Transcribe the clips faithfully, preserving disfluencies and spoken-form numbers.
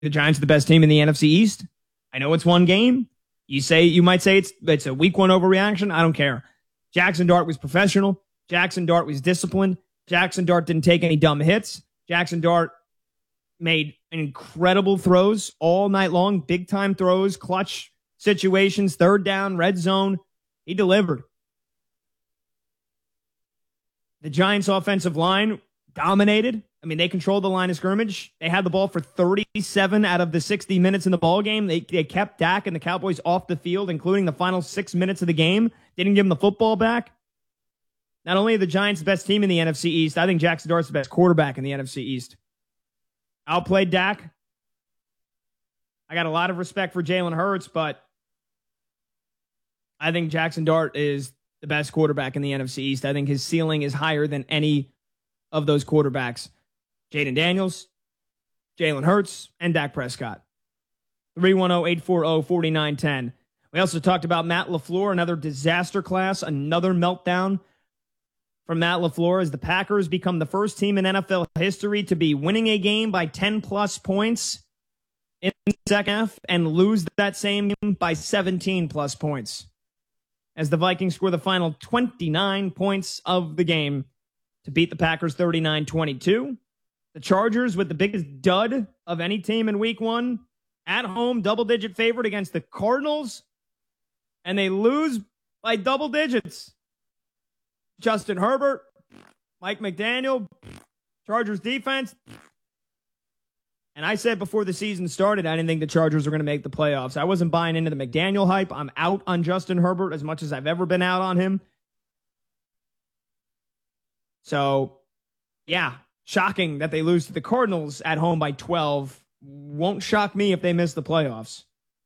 the Giants are the best team in the N F C East. I know it's one game. You say you might say it's it's a week one overreaction. I don't care. Jackson Dart was professional. Jackson Dart was disciplined. Jackson Dart didn't take any dumb hits. Jackson Dart made incredible throws all night long, big time throws, clutch situations, third down, red zone. He delivered. The Giants' offensive line dominated. I mean, they controlled the line of scrimmage. They had the ball for thirty-seven out of the sixty minutes in the ball game. They, they kept Dak and the Cowboys off the field, including the final six minutes of the game. Didn't give them the football back. Not only are the Giants the best team in the N F C East, I think Jackson Dart's the best quarterback in the N F C East. Outplayed Dak. I got a lot of respect for Jalen Hurts, but I think Jackson Dart is the best quarterback in the N F C East. I think his ceiling is higher than any of those quarterbacks. Jaden Daniels, Jalen Hurts, and Dak Prescott. three one zero, eight four zero, four nine one zero. We also talked about Matt LaFleur, another disaster class, another meltdown from Matt LaFleur as the Packers become the first team in N F L history to be winning a game by ten plus points in the second half and lose that same game by seventeen plus points. As the Vikings score the final twenty-nine points of the game to beat the Packers thirty-nine twenty-two. The Chargers with the biggest dud of any team in week one. At home, double-digit favorite against the Cardinals. And they lose by double digits. Justin Herbert, Mike McDaniel, Chargers defense. And I said before the season started, I didn't think the Chargers were going to make the playoffs. I wasn't buying into the McDaniel hype. I'm out on Justin Herbert as much as I've ever been out on him. So, yeah, shocking that they lose to the Cardinals at home by twelve. Won't shock me if they miss the playoffs.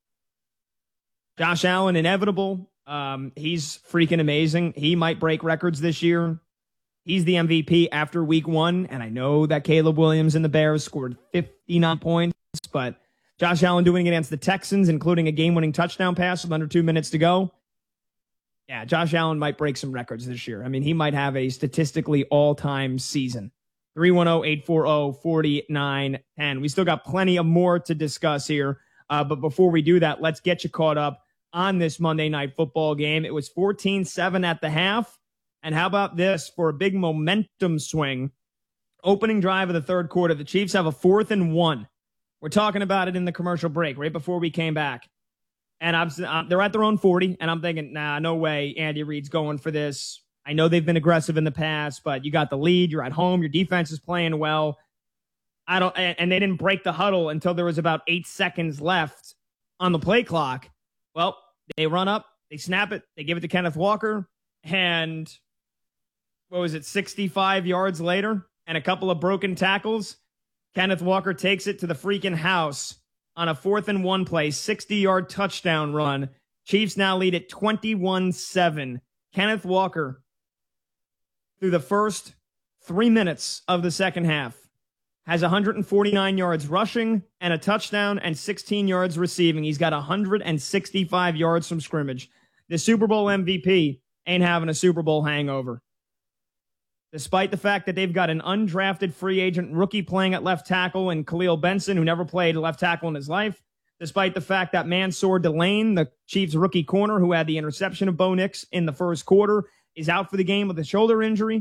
Josh Allen, inevitable. Um, he's freaking amazing. He might break records this year. He's the M V P after week one, and I know that Caleb Williams and the Bears scored fifty-nine points, but Josh Allen doing it against the Texans, including a game-winning touchdown pass with under two minutes to go. Yeah, Josh Allen might break some records this year. I mean, he might have a statistically all-time season. three one zero, eight four zero, four nine one zero. We still got plenty of more to discuss here, uh, but before we do that, let's get you caught up on this Monday Night Football game. It was fourteen seven at the half. And how about this for a big momentum swing? Opening drive of the third quarter. The Chiefs have a fourth and one. We're talking about it in the commercial break right before we came back. And I'm, uh, they're at their own forty. And I'm thinking, nah, no way Andy Reid's going for this. I know they've been aggressive in the past, but you got the lead. You're at home. Your defense is playing well. I don't, and, and they didn't break the huddle until there was about eight seconds left on the play clock. Well, they run up, they snap it, they give it to Kenneth Walker, and what was it, sixty-five yards later, and a couple of broken tackles, Kenneth Walker takes it to the freaking house on a fourth and one play, sixty-yard touchdown run. Chiefs now lead at twenty-one seven. Kenneth Walker, through the first three minutes of the second half, has one hundred forty-nine yards rushing and a touchdown and sixteen yards receiving. He's got one hundred sixty-five yards from scrimmage. The Super Bowl M V P ain't having a Super Bowl hangover. Despite the fact that they've got an undrafted free agent rookie playing at left tackle and Khalil Benson, who never played left tackle in his life. Despite the fact that Mansour Delane, the Chiefs rookie corner who had the interception of Bo Nix in the first quarter, is out for the game with a shoulder injury.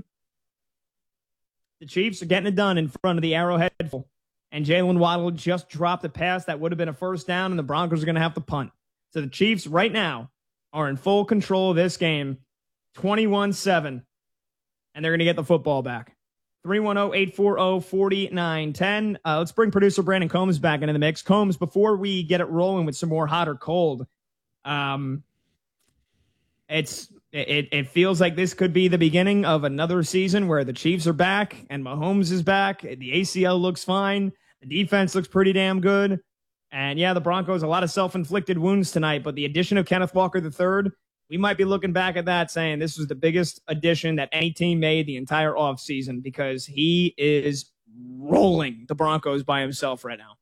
The Chiefs are getting it done in front of the Arrowhead. And Jalen Waddle just dropped a pass that would have been a first down, and the Broncos are going to have to punt. So the Chiefs right now are in full control of this game, twenty-one seven, and they're going to get the football back. three one zero, eight four zero, four nine one zero. Uh, let's bring producer Brandon Combs back into the mix. Combs, before we get it rolling with some more hot or cold, um, it's it, it feels like this could be the beginning of another season where the Chiefs are back and Mahomes is back. The A C L looks fine. The defense looks pretty damn good. And yeah, the Broncos, a lot of self-inflicted wounds tonight, but the addition of Kenneth Walker the third, we might be looking back at that saying this was the biggest addition that any team made the entire offseason because he is rolling the Broncos by himself right now.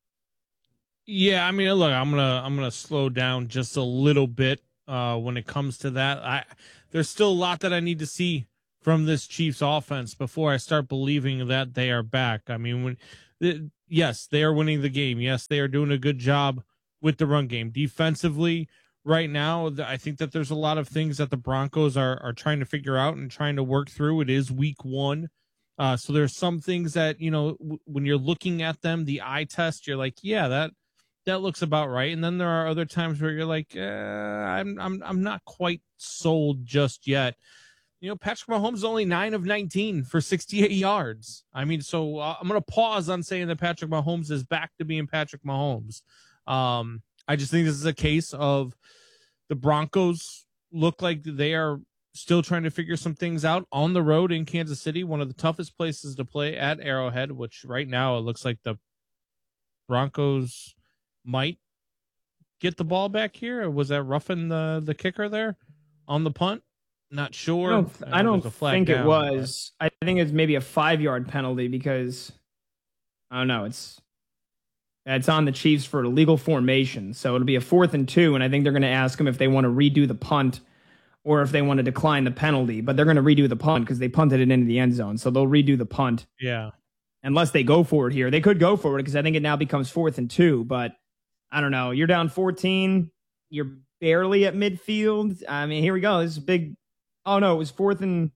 Yeah, I mean, look, I'm gonna I'm gonna slow down just a little bit uh, when it comes to that. I there's still a lot that I need to see from this Chiefs offense before I start believing that they are back. I mean, when the, yes, they are winning the game. Yes, they are doing a good job with the run game. Defensively, right now, I think that there's a lot of things that the Broncos are are trying to figure out and trying to work through. It is week one. Uh, so there's some things that, you know, w- when you're looking at them, the eye test, you're like, yeah, that that looks about right. And then there are other times where you're like, uh, I'm I'm I'm not quite sold just yet. You know, Patrick Mahomes is only nine of nineteen for sixty-eight yards. I mean, so uh, I'm going to pause on saying that Patrick Mahomes is back to being Patrick Mahomes. Um, I just think this is a case of the Broncos look like they are still trying to figure some things out on the road in Kansas City, one of the toughest places to play at Arrowhead, which right now it looks like the Broncos might get the ball back here. Or was that roughing the, the kicker there on the punt? Not sure. I don't, I don't think down, it was. But... I think it's maybe a five-yard penalty because, I don't know, it's it's on the Chiefs for illegal formation. So it'll be a fourth and two, and I think they're going to ask them if they want to redo the punt or if they want to decline the penalty. But they're going to redo the punt because they punted it into the end zone. So they'll redo the punt. Yeah. Unless they go for it here. They could go for it because I think it now becomes fourth and two. But I don't know. You're down fourteen. You're barely at midfield. I mean, here we go. This is a big... Oh, no, it was fourth and...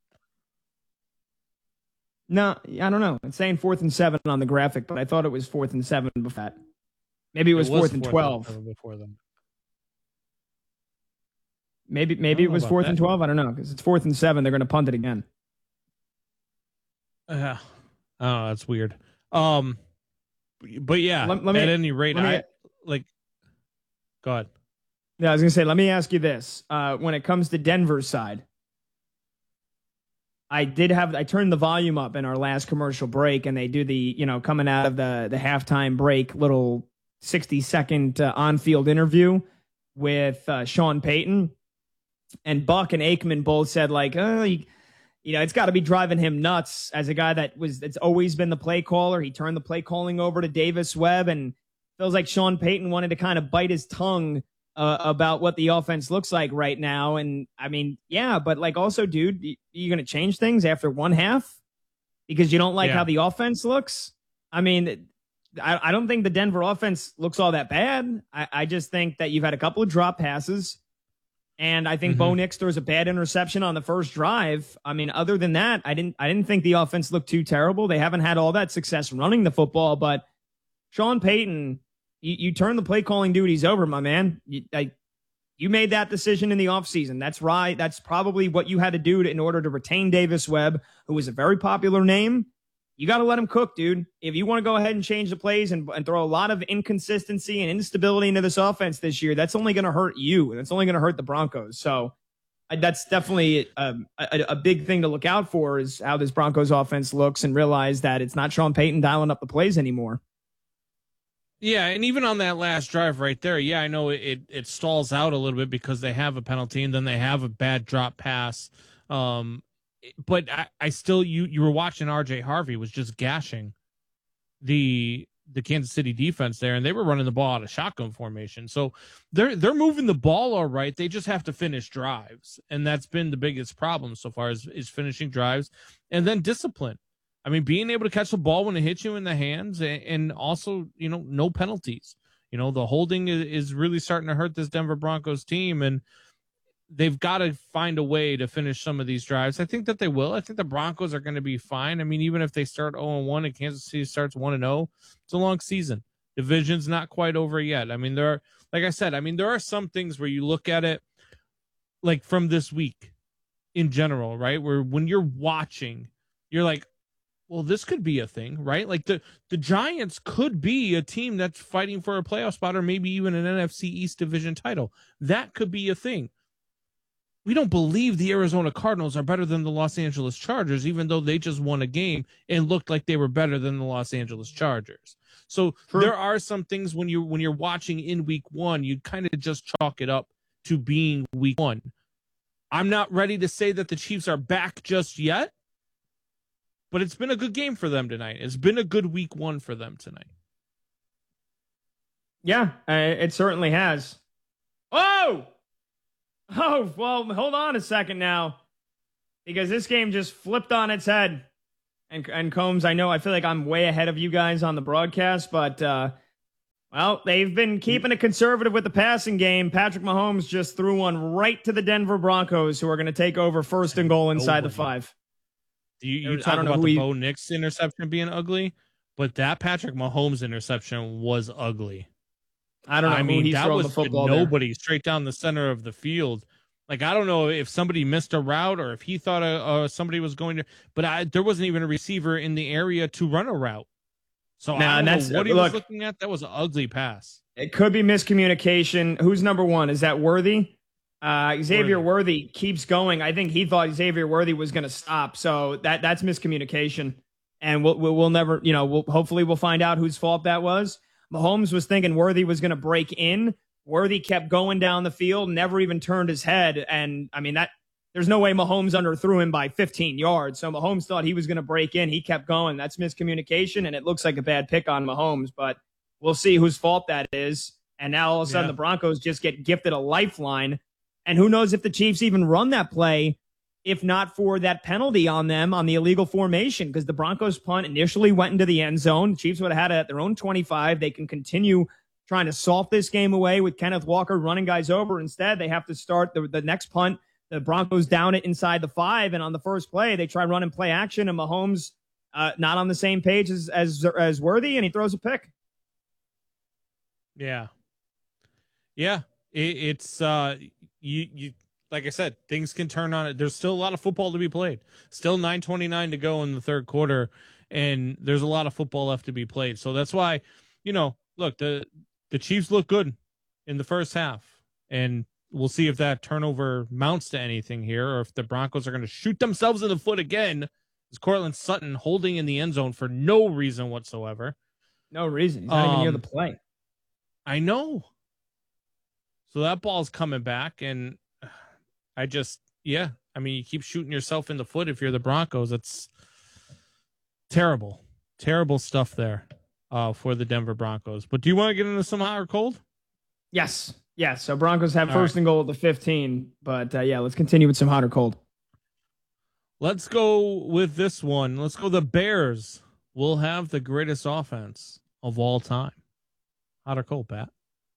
No, I don't know. It's saying fourth and seven on the graphic, but I thought it was fourth and seven before that. Maybe it was, it was fourth and twelve. Before them. Maybe maybe it was fourth that. and twelve. I don't know, because it's fourth and seven. They're going to punt it again. Uh, oh, that's weird. Um, But yeah, let, let me, at any rate, me, I like... Go ahead. Yeah, I was going to say, let me ask you this. Uh, when it comes to Denver's side, I did have, I turned the volume up in our last commercial break, and they do the, you know, coming out of the, the halftime break, little sixty second uh, on-field interview with uh, Sean Payton. And Buck and Aikman both said, like, oh, you, you know, it's got to be driving him nuts as a guy that was, it's always been the play caller. He turned the play calling over to Davis Webb, and feels like Sean Payton wanted to kind of bite his tongue Uh, about what the offense looks like right now. And I mean, yeah, but like also, dude, you're going to change things after one half because you don't like yeah. how the offense looks. I mean, I, I don't think the Denver offense looks all that bad. I, I just think that you've had a couple of drop passes, and I think mm-hmm. Bo Nix throws a bad interception on the first drive. I mean, other than that, I didn't, I didn't think the offense looked too terrible. They haven't had all that success running the football, but Sean Payton, You, you turn the play calling duties over, my man. You, like, you made that decision in the offseason. That's right. That's probably what you had to do to, in order to retain Davis Webb, who is a very popular name. You got to let him cook, dude. If you want to go ahead and change the plays and, and throw a lot of inconsistency and instability into this offense this year, that's only going to hurt you. That's only going to hurt the Broncos. So uh, that's definitely um, a, a big thing to look out for, is how this Broncos offense looks, and realize that it's not Sean Payton dialing up the plays anymore. Yeah, and even on that last drive right there, yeah, I know it it stalls out a little bit because they have a penalty and then they have a bad drop pass. Um, but I, I still, you you were watching R J Harvey was just gashing the the Kansas City defense there, and they were running the ball out of shotgun formation. So they're they're moving the ball all right. They just have to finish drives, and that's been the biggest problem so far is is finishing drives, and then discipline. I mean, being able to catch the ball when it hits you in the hands, and also, you know, no penalties. You know, the holding is really starting to hurt this Denver Broncos team, and they've got to find a way to finish some of these drives. I think that they will. I think the Broncos are going to be fine. I mean, even if they start oh and one and Kansas City starts one and oh, it's a long season. Division's not quite over yet. I mean, there are, like I said, I mean, there are some things where you look at it, like from this week in general, right? Where when you're watching, you're like, well, this could be a thing, right? Like the, the Giants could be a team that's fighting for a playoff spot or maybe even an N F C East division title. That could be a thing. We don't believe the Arizona Cardinals are better than the Los Angeles Chargers, even though they just won a game and looked like they were better than the Los Angeles Chargers. So True. There are some things when you when you're watching in week one, you kind of just chalk it up to being week one. I'm not ready to say that the Chiefs are back just yet, but it's been a good game for them tonight. It's been a good week one for them tonight. Yeah, uh, it certainly has. Oh! Oh, well, hold on a second now. Because this game just flipped on its head. And and Combs, I know I feel like I'm way ahead of you guys on the broadcast, but uh, well, they've been keeping it conservative with the passing game. Patrick Mahomes just threw one right to the Denver Broncos, who are going to take over first and goal inside Nobody. the five. You, you talk about the he, Bo Nix interception being ugly, but that Patrick Mahomes interception was ugly. I don't know. I mean, that was the football nobody there. Straight down the center of the field. Like, I don't know if somebody missed a route or if he thought uh, uh, somebody was going to, but I, there wasn't even a receiver in the area to run a route. So nah, I don't know what he look, was looking at. That was an ugly pass. It could be miscommunication. Who's number one? Is that Worthy? Uh, Xavier Worthy. Worthy keeps going. I think he thought Xavier Worthy was going to stop. So that that's miscommunication. And we'll, we'll, we'll never, you know, we'll, hopefully we'll find out whose fault that was. Mahomes was thinking Worthy was going to break in. Worthy kept going down the field, never even turned his head. And I mean, that there's no way Mahomes underthrew him by fifteen yards. So Mahomes thought he was going to break in. He kept going. That's miscommunication. And it looks like a bad pick on Mahomes, but we'll see whose fault that is. And now all of a sudden yeah. the Broncos just get gifted a lifeline. And who knows if the Chiefs even run that play, if not for that penalty on them on the illegal formation, because the Broncos punt initially went into the end zone. The Chiefs would have had it at their own twenty-five. They can continue trying to salt this game away with Kenneth Walker running guys over. Instead, they have to start the, the next punt. The Broncos down it inside the five, and on the first play, they try run and play action, and Mahomes uh, not on the same page as, as as Worthy, and he throws a pick. Yeah, yeah, it, it's uh, you you like I said, things can turn on it. There's still a lot of football to be played. Still nine twenty-nine to go in the third quarter, and there's a lot of football left to be played. So that's why, you know, look the. The Chiefs look good in the first half, and we'll see if that turnover mounts to anything here or if the Broncos are going to shoot themselves in the foot again. Is Cortland Sutton holding in the end zone for no reason whatsoever? No reason. He's not um, even near the play. I know. So that ball's coming back, and I just, yeah, I mean, you keep shooting yourself in the foot if you're the Broncos. It's terrible, terrible stuff there. Uh, for the Denver Broncos. But do you want to get into some hot or cold? Yes. Yes. So Broncos have All first right. and goal at the fifteen. But uh, yeah, let's continue with some hot or cold. Let's go with this one. Let's go. The Bears will have the greatest offense of all time. Hot or cold, Pat?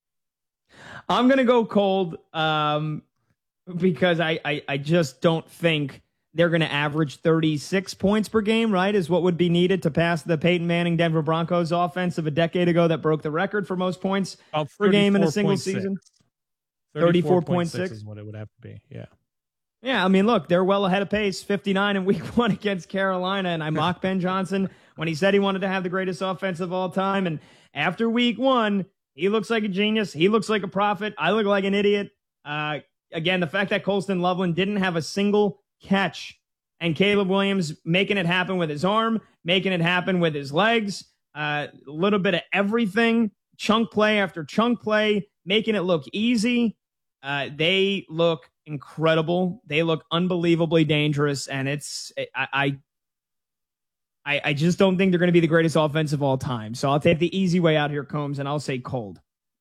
I'm going to go cold um, because I, I, I just don't think they're going to average thirty-six points per game, right, is what would be needed to pass the Peyton Manning Denver Broncos offense of a decade ago that broke the record for most points per game in a single season. thirty-four point six is what it would have to be, yeah. Yeah, I mean, look, they're well ahead of pace, fifty-nine in week one against Carolina, and I mocked Ben Johnson when he said he wanted to have the greatest offense of all time, and after week one, he looks like a genius. He looks like a prophet. I look like an idiot. Uh, again, the fact that Colston Loveland didn't have a single catch, and Caleb Williams making it happen with his arm, making it happen with his legs, a uh, little bit of everything, chunk play after chunk play, making it look easy. Uh, they look incredible. They look unbelievably dangerous, and it's I I, I just don't think they're going to be the greatest offense of all time. So I'll take the easy way out here, Combs, and I'll say cold.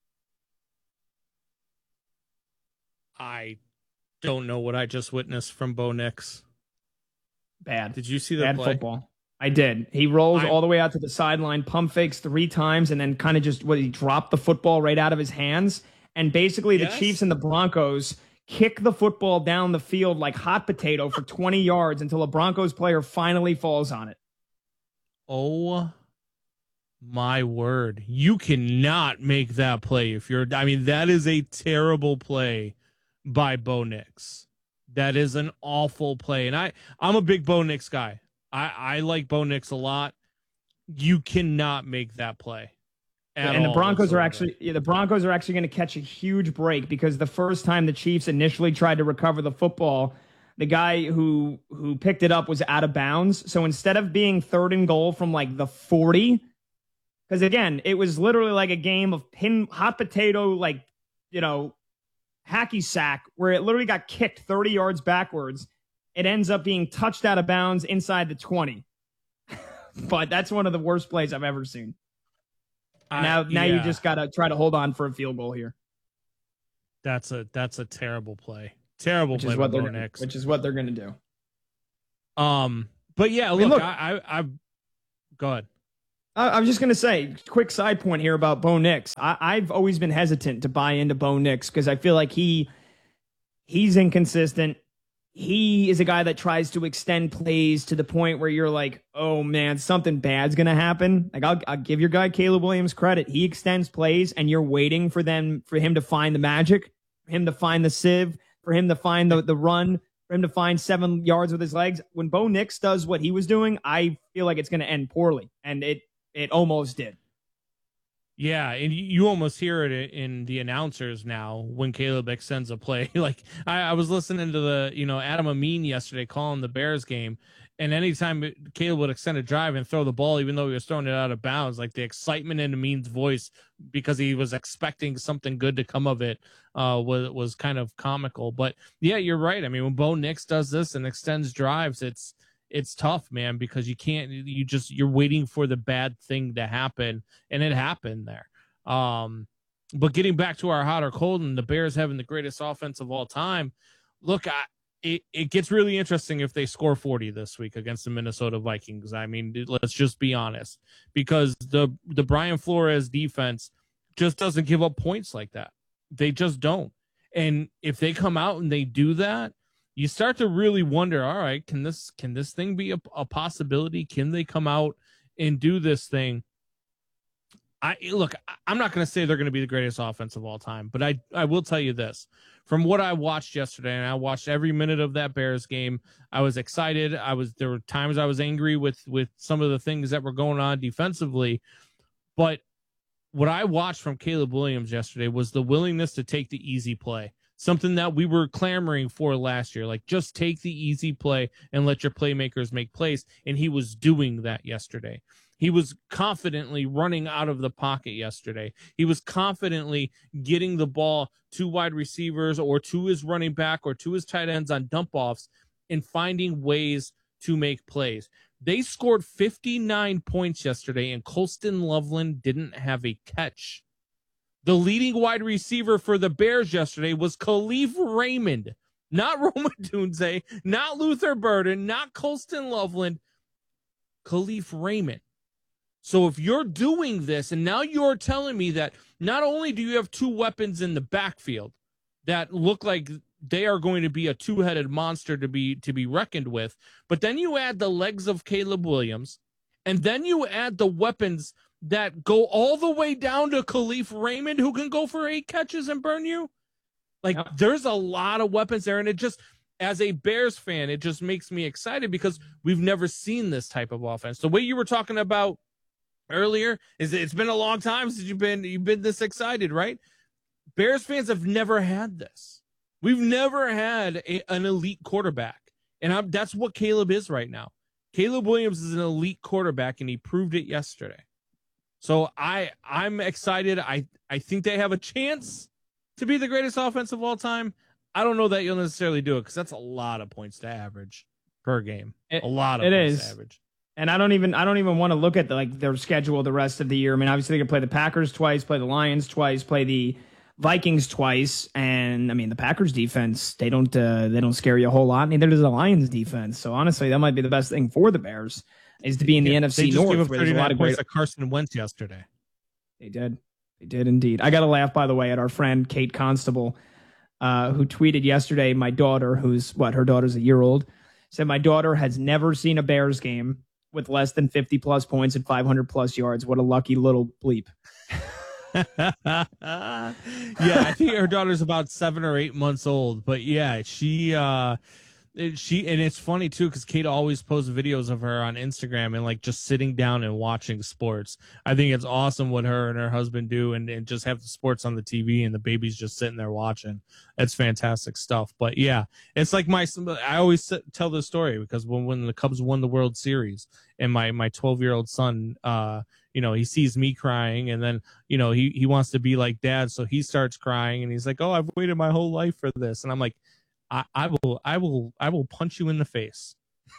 I don't know what I just witnessed from Bo Nix. Bad. Did you see that Bad play? Football. I did. He rolls I, all the way out to the sideline, pump fakes three times, and then kind of just what he dropped the football right out of his hands. And basically the yes. Chiefs and the Broncos kick the football down the field like hot potato for twenty yards until a Broncos player finally falls on it. Oh my word. You cannot make that play if you're I mean, that is a terrible play by Bo Nix. That is an awful play. And I, I'm a big Bo Nix guy. I, I like Bo Nix a lot. You cannot make that play. And the Broncos are actually yeah, the Broncos are actually going to catch a huge break because the first time the Chiefs initially tried to recover the football, the guy who who picked it up was out of bounds. So instead of being third and goal from like the forty, because again, it was literally like a game of pin hot potato, like, you know, hacky sack where it literally got kicked thirty yards backwards. It ends up being touched out of bounds inside the twenty. But that's one of the worst plays I've ever seen. Uh, now, now yeah. you just got to try to hold on for a field goal here. That's a that's a terrible play. Terrible which play is what by they're Bo Nix. Which is what they're going to do. Um, But yeah, look, I mean, look I, I, I, go ahead. I, I was just gonna say, quick side point here about Bo Nix. I, I've always been hesitant to buy into Bo Nix because I feel like he he's inconsistent. He is a guy that tries to extend plays to the point where you're like, oh man, something bad's gonna happen. Like I'll, I'll give your guy Caleb Williams credit. He extends plays, and you're waiting for them for him to find the magic, for him to find the sieve, for him to find the the run, for him to find seven yards with his legs. When Bo Nix does what he was doing, I feel like it's gonna end poorly, and it it almost did. Yeah, and you almost hear it in the announcers now when Caleb extends a play. Like I, I was listening to the, you know, Adam Amin yesterday calling the Bears game, and anytime Caleb would extend a drive and throw the ball, even though he was throwing it out of bounds, like the excitement in Amin's voice because he was expecting something good to come of it uh, was was kind of comical. But yeah, you're right. I mean, when Bo Nix does this and extends drives, it's it's tough, man, because you can't, you just, you're waiting for the bad thing to happen, and it happened there. Um, but getting back to our hot or cold and the Bears having the greatest offense of all time, look, I, it, it gets really interesting if they score forty this week against the Minnesota Vikings. I mean, let's just be honest, because the, the Brian Flores defense just doesn't give up points like that. They just don't. And if they come out and they do that, you start to really wonder, all right, can this can this thing be a, a possibility? Can they come out and do this thing? I look, I'm not going to say they're going to be the greatest offense of all time, but I, I will tell you this. From what I watched yesterday, and I watched every minute of that Bears game, I was excited. I was there were times I was angry with with some of the things that were going on defensively, but what I watched from Caleb Williams yesterday was the willingness to take the easy play. Something that we were clamoring for last year, like just take the easy play and let your playmakers make plays. And he was doing that yesterday. He was confidently running out of the pocket yesterday. He was confidently getting the ball to wide receivers or to his running back or to his tight ends on dump offs and finding ways to make plays. They scored fifty-nine points yesterday, and Colston Loveland didn't have a catch. The leading wide receiver for the Bears yesterday was Khalif Raymond, not Roma Dunze, not Luther Burden, not Colston Loveland, Khalif Raymond. So if you're doing this, and now you're telling me that not only do you have two weapons in the backfield that look like they are going to be a two-headed monster to be to be reckoned with, but then you add the legs of Caleb Williams, and then you add the weapons that go all the way down to Khalif Raymond, who can go for eight catches and burn you. Like, yep. There's a lot of weapons there, and it just, as a Bears fan, it just makes me excited because we've never seen this type of offense. The way you were talking about earlier is that it's been a long time since you've been you've been this excited, right? Bears fans have never had this. We've never had a, an elite quarterback, and I'm, that's what Caleb is right now. Caleb Williams is an elite quarterback, and he proved it yesterday. So I, I'm excited. I, I think they have a chance to be the greatest offense of all time. I don't know that you'll necessarily do it because that's a lot of points to average per game. It, a lot of it points is. to average. And I don't even I don't even want to look at the, like their schedule the rest of the year. I mean, obviously they can play the Packers twice, play the Lions twice, play the Vikings twice, and I mean the Packers defense, they don't uh, they don't scare you a whole lot. Neither does the Lions defense. So honestly, that might be the best thing for the Bears is to be in the yeah, N F C they just North. Gave up where there's a lot of points great to Carson Wentz yesterday. They did, they did indeed. I got to laugh, by the way, at our friend Kate Constable, uh, who tweeted yesterday. My daughter, who's what her daughter's a year old, said my daughter has never seen a Bears game with less than fifty plus points and five hundred plus yards. What a lucky little bleep. Yeah, I think her daughter's about seven or eight months old, but yeah, she uh she and it's funny too because Kate always posts videos of her on Instagram and like just sitting down and watching sports. I think it's awesome what her and her husband do, and, and just have the sports on the T V and the baby's just sitting there watching. It's fantastic stuff. But yeah, it's like my I always tell this story because when when the Cubs won the World Series and my my twelve year old son uh you know, he sees me crying and then, you know, he, he wants to be like dad. So he starts crying and he's like, oh, I've waited my whole life for this. And I'm like, I, I will, I will, I will punch you in the face.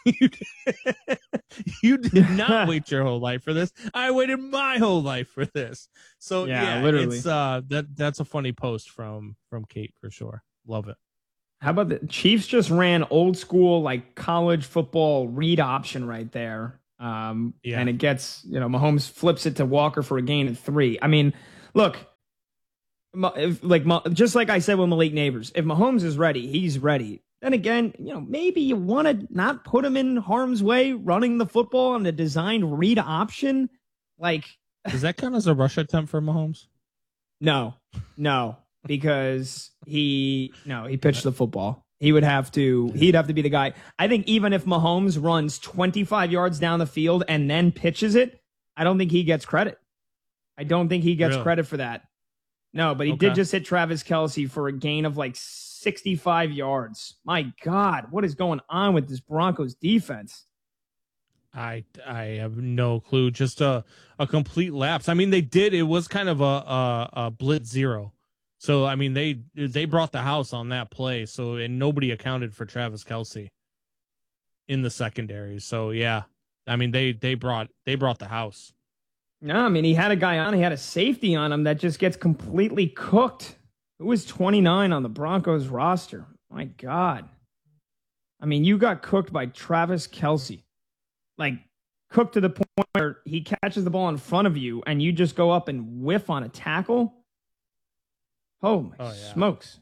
You did not wait your whole life for this. I waited my whole life for this. So yeah, yeah literally. It's, uh, that, that's a funny post from, from Kate for sure. Love it. How about the Chiefs just ran old school like college football read option right there. Um, Yeah. and it gets, you know, Mahomes flips it to Walker for a gain of three. I mean, look, Ma- if, like Ma- just like I said with Malik Neighbors, if Mahomes is ready, he's ready. Then again, you know, maybe you want to not put him in harm's way running the football on a designed read option. Like, Does that count as a rush attempt for Mahomes? no, no, because he no, he pitched the football. He would have to he'd have to be the guy. I think even if Mahomes runs twenty-five yards down the field and then pitches it, I don't think he gets credit. I don't think he gets Really? credit for that. No, but he Okay. did just hit Travis Kelce for a gain of like sixty-five yards. My God, what is going on with this Broncos defense? I I have no clue. Just a a complete lapse. I mean, they did. It was kind of a a, a blitz zero. So I mean, they they brought the house on that play. So and nobody accounted for Travis Kelce in the secondary. So yeah, I mean they they brought they brought the house. No, I mean, he had a guy on, he had a safety on him that just gets completely cooked. Who was twenty-nine on the Broncos roster? My God. I mean, you got cooked by Travis Kelce. Like, cooked to the point where he catches the ball in front of you and you just go up and whiff on a tackle. Oh, my Oh, yeah. smokes.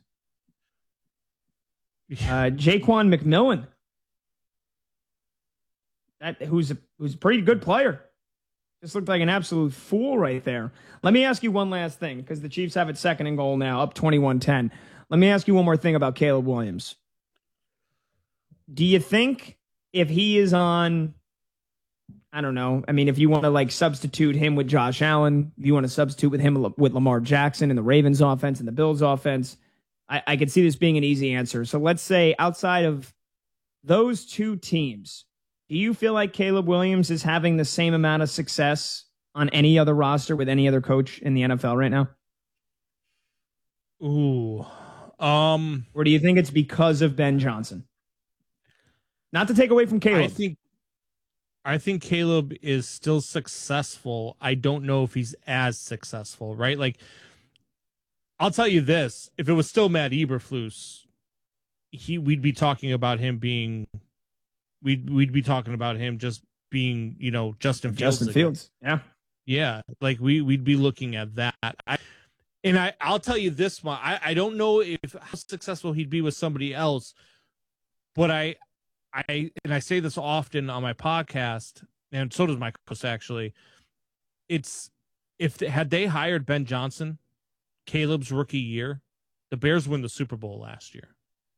Uh, Jaquan McMillan, that, who's, a, who's a pretty good player. Just looked like an absolute fool right there. Let me ask you one last thing, because the Chiefs have it second and goal now, up twenty-one ten. Let me ask you one more thing about Caleb Williams. Do you think if he is on, I don't know, I mean, if you want to like substitute him with Josh Allen, if you want to substitute with him with Lamar Jackson in the Ravens offense and the Bills offense, I, I could see this being an easy answer. So let's say outside of those two teams, do you feel like Caleb Williams is having the same amount of success on any other roster with any other coach in the N F L right now? Ooh, um, Or do you think it's because of Ben Johnson? Not to take away from Caleb. I think I think Caleb is still successful. I don't know if he's as successful, right? Like, I'll tell you this: if it was still Matt Eberflus, he we'd be talking about him being, we'd we'd be talking about him just being, you know, Justin Fields. Justin again. Fields, yeah, Yeah, like we we'd be looking at that. I, and I I'll tell you this one: I I don't know if how successful he'd be with somebody else, but I. I and I say this often on my podcast, and so does my coach actually. It's if they, had they hired Ben Johnson, Caleb's rookie year, the Bears win the Super Bowl last year.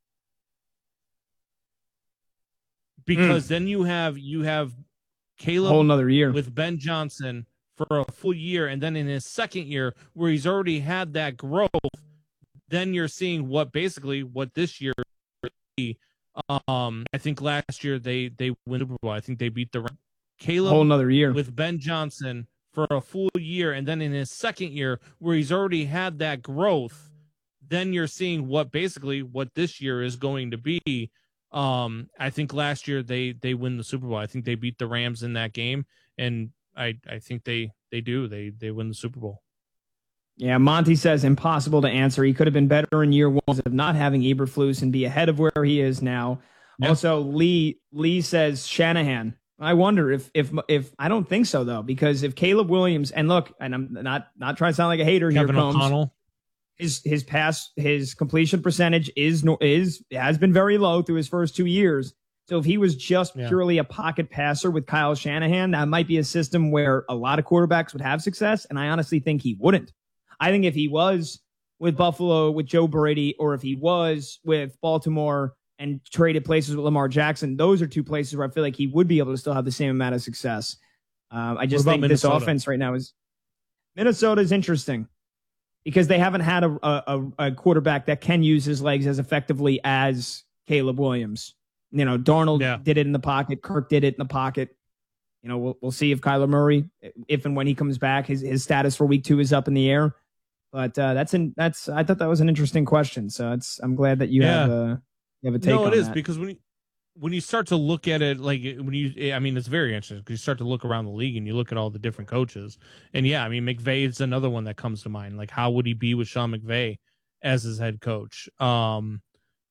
Because mm. then you have you have Caleb a whole another year with Ben Johnson for a full year, and then in his second year, where he's already had that growth, then you're seeing what basically what this year. Um, I think last year they they win the Super Bowl. I think they beat the Caleb a whole another year with Ben Johnson for a full year, and then in his second year, where he's already had that growth, then you're seeing what basically what this year is going to be. Um, I think last year they they win the Super Bowl. I think they beat the Rams in that game, and I I think they they do they they win the Super Bowl. Yeah, Monty says impossible to answer. He could have been better in year one of not having Eberflus and be ahead of where he is now. Yeah. Also, Lee Lee says Shanahan. I wonder if if if I don't think so though, because if Caleb Williams and look, and I'm not not trying to sound like a hater Kevin here, Combs, O'Connell. his his pass his completion percentage is is has been very low through his first two years. So if he was just yeah. purely a pocket passer with Kyle Shanahan, that might be a system where a lot of quarterbacks would have success, and I honestly think he wouldn't. I think if he was with Buffalo with Joe Brady, or if he was with Baltimore and traded places with Lamar Jackson, those are two places where I feel like he would be able to still have the same amount of success. Um, I just think Minnesota? This offense right now is Minnesota is interesting because they haven't had a, a, a quarterback that can use his legs as effectively as Caleb Williams. You know, Darnold yeah. did it in the pocket. Kirk did it in the pocket. You know, we'll we'll see if Kyler Murray, if and when he comes back, his his status for week two is up in the air. But uh, that's an that's I thought that was an interesting question. So it's I'm glad that you yeah. have a you have a take no, on it is that. Because when you when you start to look at it, like when you, I mean, it's very interesting because you start to look around the league and you look at all the different coaches. And yeah, I mean, McVay is another one that comes to mind. Like, how would he be with Sean McVay as his head coach? Um,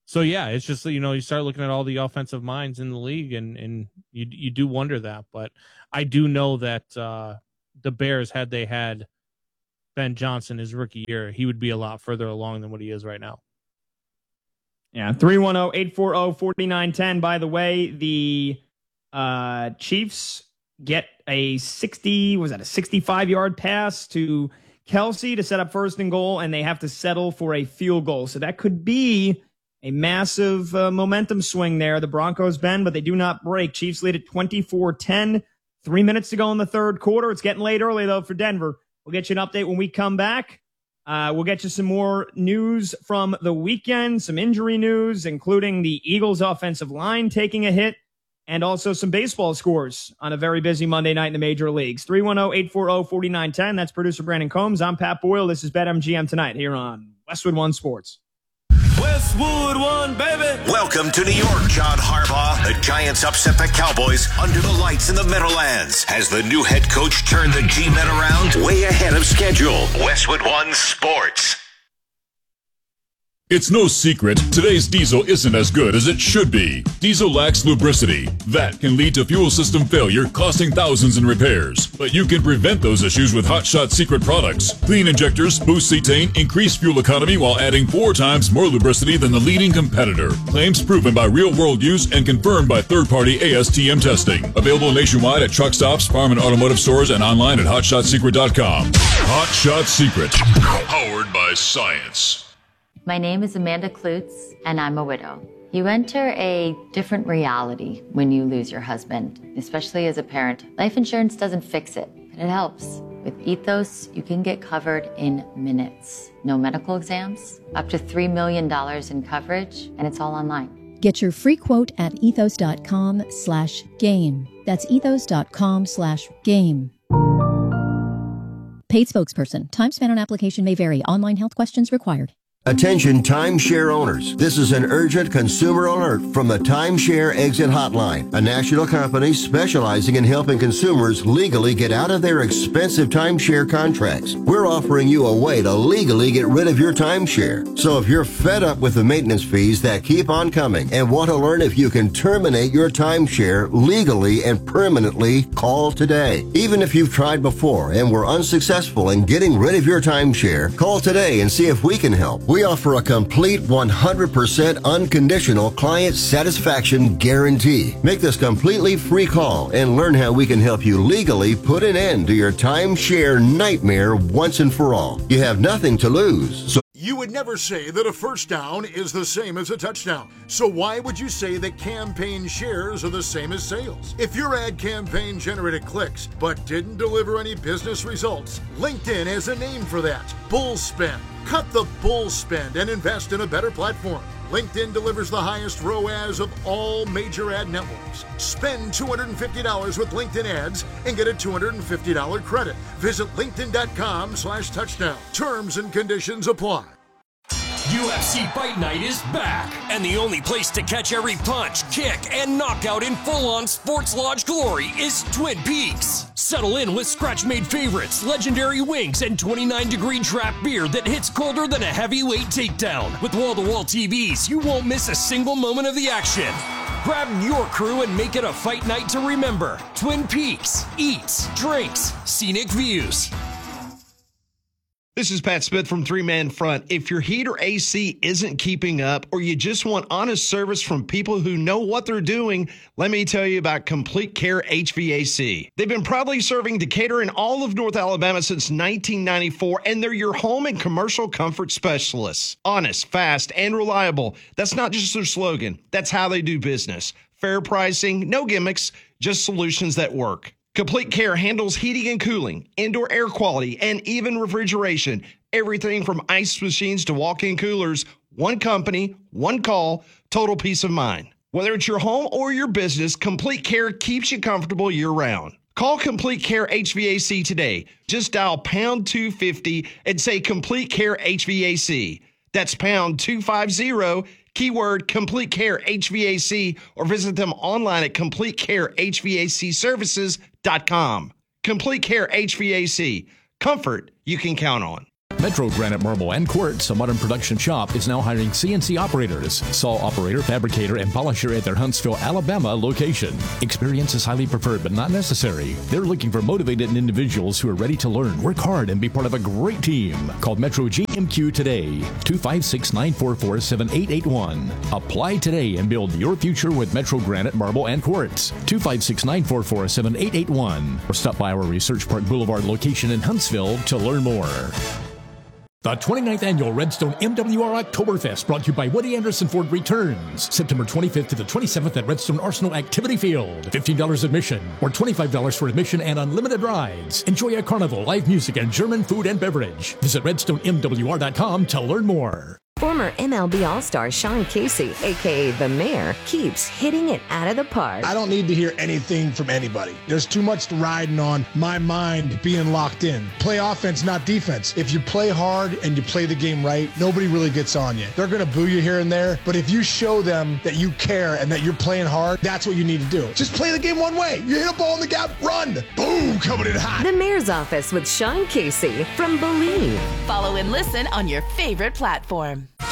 So, yeah, it's just, you know, you start looking at all the offensive minds in the league, and, and you you do wonder that. But I do know that uh, the Bears, had they had Ben Johnson his rookie year, he would be a lot further along than what he is right now. Yeah, three one zero, eight four zero, four nine one zero. By the way, the uh, Chiefs get a sixty, was that a sixty-five-yard pass to Kelsey to set up first and goal, and they have to settle for a field goal. So that could be a massive uh, momentum swing there. The Broncos bend, but they do not break. Chiefs lead at twenty-four ten. Three minutes to go in the third quarter. It's getting late early, though, for Denver. We'll get you an update when we come back. Uh, we'll get you some more news from the weekend, some injury news, including the Eagles' offensive line taking a hit, and also some baseball scores on a very busy Monday night in the major leagues. three one zero, eight four zero, four nine one zero. That's producer Brandon Combs. I'm Pat Boyle. This is BetMGM Tonight here on Westwood One Sports. Westwood One, baby. Welcome to New York, John Harbaugh. The Giants upset the Cowboys under the lights in the Meadowlands. Has the new head coach turned the G-Men around? Way ahead of schedule. Westwood One Sports. It's no secret, today's diesel isn't as good as it should be. Diesel lacks lubricity. That can lead to fuel system failure, costing thousands in repairs. But you can prevent those issues with Hot Shot Secret products. Clean injectors boost cetane, increase fuel economy while adding four times more lubricity than the leading competitor. Claims proven by real-world use and confirmed by third-party A S T M testing. Available nationwide at truck stops, farm and automotive stores, and online at hot shot secret dot com. Hot Shot Secret. Powered by science. My name is Amanda Klutz, and I'm a widow. You enter a different reality when you lose your husband, especially as a parent. Life insurance doesn't fix it, but it helps. With Ethos, you can get covered in minutes. No medical exams, up to three million dollars in coverage, and it's all online. Get your free quote at ethos.com slash game. That's ethos.com slash game. Paid spokesperson. Time spent on application may vary. Online health questions required. Attention timeshare owners. This is an urgent consumer alert from the Timeshare Exit Hotline, a national company specializing in helping consumers legally get out of their expensive timeshare contracts. We're offering you a way to legally get rid of your timeshare. So if you're fed up with the maintenance fees that keep on coming and want to learn if you can terminate your timeshare legally and permanently, call today. Even if you've tried before and were unsuccessful in getting rid of your timeshare, call today and see if we can help. We offer a complete one hundred percent unconditional client satisfaction guarantee. Make this completely free call and learn how we can help you legally put an end to your timeshare nightmare once and for all. You have nothing to lose. So you would never say that a first down is the same as a touchdown. So why would you say that campaign shares are the same as sales? If your ad campaign generated clicks but didn't deliver any business results, LinkedIn has a name for that: bull spend. Cut the bull spend and invest in a better platform. LinkedIn delivers the highest R O A S of all major ad networks. Spend two hundred fifty dollars with LinkedIn ads and get a two hundred fifty dollars credit. Visit linkedin.com slash touchdown. Terms and conditions apply. U F C Fight Night is back, and the only place to catch every punch, kick, and knockout in full-on Sports Lodge glory is Twin Peaks. Settle in with scratch-made favorites, legendary wings, and twenty-nine degree draft beer that hits colder than a heavyweight takedown. With wall-to-wall T Vs, you won't miss a single moment of the action. Grab your crew and make it a fight night to remember. Twin Peaks. Eats, drinks, scenic views. This is Pat Smith from Three Man Front. If your heat or A C isn't keeping up, or you just want honest service from people who know what they're doing, let me tell you about Complete Care H V A C. They've been proudly serving Decatur and all of North Alabama since nineteen ninety-four, and they're your home and commercial comfort specialists. Honest, fast, and reliable. That's not just their slogan. That's how they do business. Fair pricing, no gimmicks, just solutions that work. Complete Care handles heating and cooling, indoor air quality, and even refrigeration. Everything from ice machines to walk-in coolers. One company, one call, total peace of mind. Whether it's your home or your business, Complete Care keeps you comfortable year-round. Call Complete Care H V A C today. Just dial pound two fifty and say Complete Care H V A C. That's pound two fifty, keyword Complete Care H V A C, or visit them online at complete care h v a c services dot com. Complete Care H V A C. Comfort you can count on. Metro Granite Marble and Quartz, a modern production shop, is now hiring C N C operators, saw operator, fabricator, and polisher at their Huntsville, Alabama location. Experience is highly preferred but not necessary. They're looking for motivated individuals who are ready to learn, work hard, and be part of a great team. Call Metro G M Q today, two five six, nine four four, seven eight eight one. Apply today and build your future with Metro Granite Marble and Quartz, two five six, nine four four, seven eight eight one. Or stop by our Research Park Boulevard location in Huntsville to learn more. The twenty-ninth Annual Redstone M W R Oktoberfest, brought to you by Woody Anderson Ford, returns September twenty-fifth to the twenty-seventh at Redstone Arsenal Activity Field. fifteen dollars admission or twenty-five dollars for admission and unlimited rides. Enjoy a carnival, live music, and German food and beverage. Visit redstone m w r dot com to learn more. Former M L B All-Star Sean Casey, a k a. The Mayor, keeps hitting it out of the park. I don't need to hear anything from anybody. There's too much riding on my mind being locked in. Play offense, not defense. If you play hard and you play the game right, nobody really gets on you. They're going to boo you here and there, but if you show them that you care and that you're playing hard, that's what you need to do. Just play the game one way. You hit a ball in the gap, run. Boom, coming in hot. The Mayor's Office with Sean Casey from Believe. Follow and listen on your favorite platform.